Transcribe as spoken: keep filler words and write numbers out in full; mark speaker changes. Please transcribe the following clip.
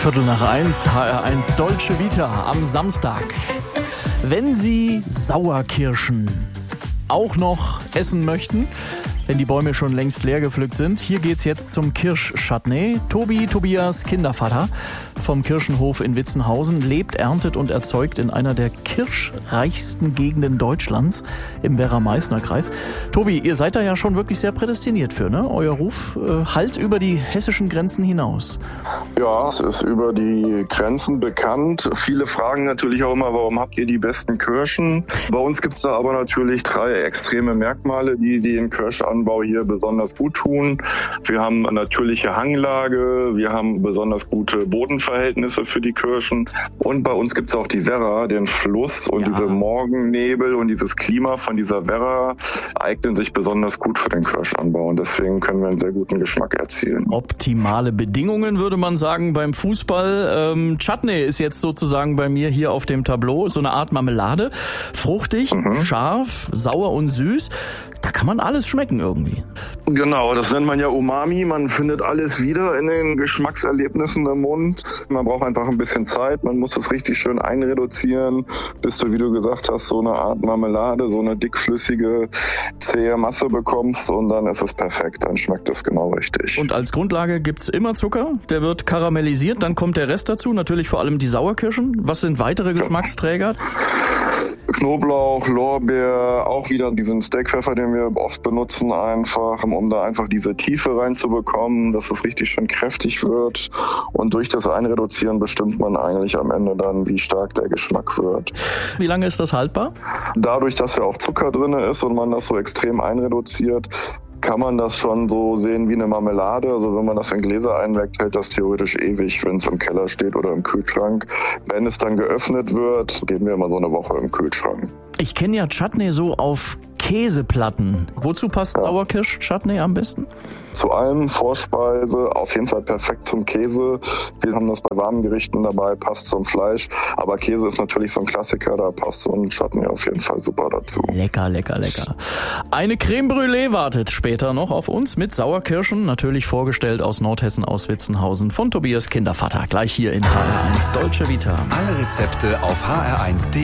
Speaker 1: Viertel nach eins, H R eins Dolce Vita am Samstag. Wenn Sie Sauerkirschen auch noch essen möchten, wenn die Bäume schon längst leer gepflückt sind, hier geht's jetzt zum Kirschchutney. Tobi, Tobias Kindervater vom Kirschenhof in Witzenhausen, lebt, erntet und erzeugt in einer der kirschreichsten Gegenden Deutschlands im Werra-Meißner-Kreis. Tobi, ihr seid da ja schon wirklich sehr prädestiniert für, ne? Euer Ruf äh, hallt über die hessischen Grenzen hinaus.
Speaker 2: Ja, es ist über die Grenzen bekannt. Viele fragen natürlich auch immer, warum habt ihr die besten Kirschen? Bei uns gibt's da aber natürlich drei extreme Merkmale, die, die den Kirschanbau hier besonders gut tun. Wir haben eine natürliche Hanglage, wir haben besonders gute Bodenverhältnisse für die Kirschen und bei uns gibt's auch die Werra, den Fluss, und ja. Diese Morgennebel und dieses Klima von dieser Werra eignen sich besonders gut für den Kirschanbau und deswegen können wir einen sehr guten Geschmack erzielen.
Speaker 1: Optimale Bedingungen, würde man sagen, beim Fußball. Ähm, Chutney ist jetzt sozusagen bei mir hier auf dem Tableau, so eine Art Marmelade, fruchtig, mhm. scharf, sauer und süß. Da kann man alles schmecken irgendwie.
Speaker 2: Genau, das nennt man ja Umami. Man findet alles wieder in den Geschmackserlebnissen im Mund. Man braucht einfach ein bisschen Zeit. Man muss das richtig schön einreduzieren, bis du, wie du gesagt hast, so eine Art Marmelade, so eine dickflüssige, zähe Masse bekommst und dann ist es perfekt. Dann schmeckt es genau richtig.
Speaker 1: Und als Grundlage gibt's immer Zucker. Der wird karamellisiert. Dann kommt der Rest dazu. Natürlich vor allem die Sauerkirschen. Was sind weitere Geschmacksträger?
Speaker 2: Knoblauch, Lorbeer, auch wieder diesen Steakpfeffer, den wir oft benutzen, einfach, um da einfach diese Tiefe reinzubekommen, dass es richtig schön kräftig wird. Und durch das Einreduzieren bestimmt man eigentlich am Ende dann, wie stark der Geschmack wird.
Speaker 1: Wie lange ist das haltbar?
Speaker 2: Dadurch, dass ja auch Zucker drin ist und man das so extrem einreduziert, kann man das schon so sehen wie eine Marmelade. Also wenn man das in Gläser einweckt, hält das theoretisch ewig, wenn es im Keller steht oder im Kühlschrank. Wenn es dann geöffnet wird, geben wir immer so eine Woche im Kühlschrank.
Speaker 1: Ich kenne ja Chutney so auf Käseplatten. Wozu passt ja. Sauerkirsch-Chutney am besten?
Speaker 2: Zu allem, Vorspeise, auf jeden Fall perfekt zum Käse. Wir haben das bei warmen Gerichten dabei, passt zum Fleisch. Aber Käse ist natürlich so ein Klassiker, da passt so ein Chutney auf jeden Fall super dazu.
Speaker 1: Lecker, lecker, lecker. Eine Creme Brûlée wartet später noch auf uns mit Sauerkirschen, natürlich vorgestellt aus Nordhessen, aus Witzenhausen, von Tobias Kindervater. Gleich hier in H R eins Dolce Vita.
Speaker 3: Alle Rezepte auf h r eins punkt d e.